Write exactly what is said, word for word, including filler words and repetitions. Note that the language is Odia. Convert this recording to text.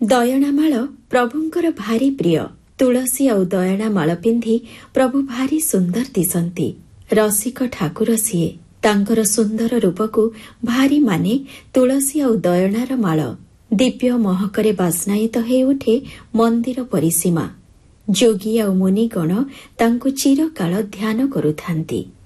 ଦୟଣାମାଳ ପ୍ରଭୁଙ୍କର ଭାରି ପ୍ରିୟ। ତୁଳସୀ ଆଉ ଦୟଣା ମାଳ ପିନ୍ଧି ପ୍ରଭୁ ଭାରି ସୁନ୍ଦର ଦିଶନ୍ତି। ରସିକ ଠାକୁର ସିଏ। ତାଙ୍କର ସୁନ୍ଦର ରୂପକୁ ଭାରି ମାନେ ତୁଳସୀ ଆଉ ଦୟଣାର ମାଳ। ଦିବ୍ୟ ମହକରେ ବାସ୍ନାୟିତ ହେଉଠେ ମନ୍ଦିର ପରିସୀମା। ଯୋଗୀ ଆଉ ମୁନିଗଣ ତାଙ୍କୁ ଚିରକାଳ ଧ୍ୟାନ କରୁଥାନ୍ତି।